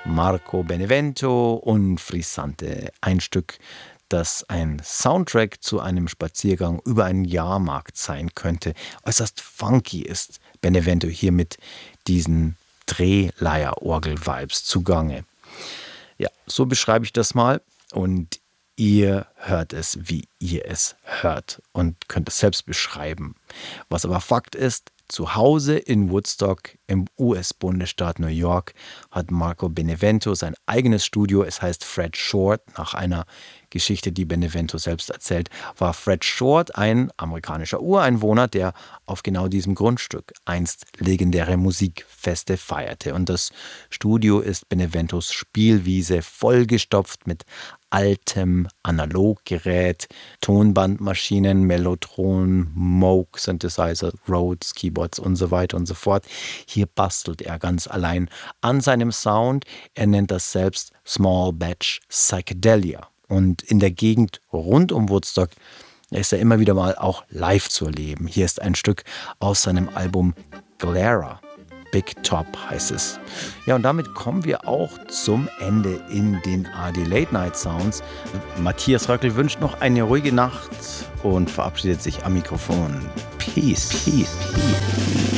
Marco Benevento und Frizzante. Ein Stück, das ein Soundtrack zu einem Spaziergang über einen Jahrmarkt sein könnte. Äußerst funky ist Benevento hier mit diesen Drehleier-Orgel-Vibes zugange. Ja, so beschreibe ich das mal und ihr hört es, wie ihr es hört und könnt es selbst beschreiben. Was aber Fakt ist, zu Hause in Woodstock im US-Bundesstaat New York hat Marco Benevento sein eigenes Studio. Es heißt Fred Short. Nach einer Geschichte, die Benevento selbst erzählt, war Fred Short ein amerikanischer Ureinwohner, der auf genau diesem Grundstück einst legendäre Musikfeste feierte. Und das Studio ist Beneventos Spielwiese, vollgestopft mit altem Analoggerät, Tonbandmaschinen, Mellotron, Moog, Synthesizer, Rhodes, Keyboards und so weiter und so fort. Hier bastelt er ganz allein an seinem Sound. Er nennt das selbst Small Batch Psychedelia. Und in der Gegend rund um Woodstock ist er immer wieder mal auch live zu erleben. Hier ist ein Stück aus seinem Album Glera. Big Top heißt es. Ja, und damit kommen wir auch zum Ende in den ARD Late Night Sounds. Matthias Röckel wünscht noch eine ruhige Nacht und verabschiedet sich am Mikrofon. Peace, peace, peace.